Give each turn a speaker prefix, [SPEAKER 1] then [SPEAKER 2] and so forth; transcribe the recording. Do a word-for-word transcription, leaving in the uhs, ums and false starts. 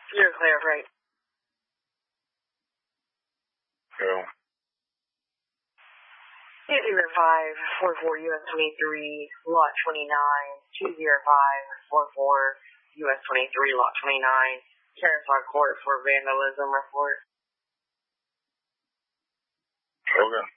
[SPEAKER 1] You're clear, right?
[SPEAKER 2] Go.
[SPEAKER 1] two zero five four four U S twenty-three, lot twenty-nine, two zero five four four U S twenty-three, lot twenty-nine, Kennesaw Court for vandalism report.
[SPEAKER 2] Okay.